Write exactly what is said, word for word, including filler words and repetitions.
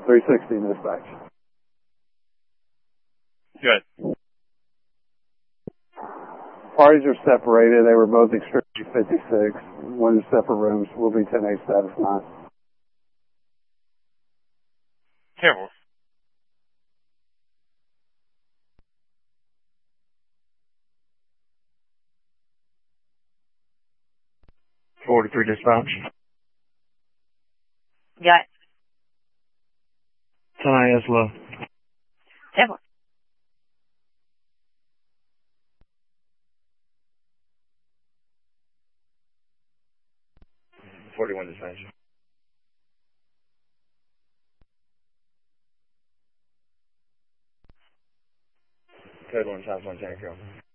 three sixty dispatch. Good. Parties are separated. They were both extremely fifty-six. One in separate rooms. We'll be ten eight status nine. Careful. forty-three dispatch. Got it. ten I S low. Careful. forty-one dispatch. Code one, South one, Tank Girl.